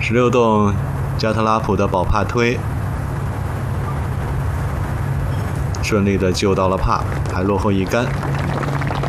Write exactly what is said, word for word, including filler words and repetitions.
十六洞加特拉普的保帕推，顺利的救到了帕，还落后一杆。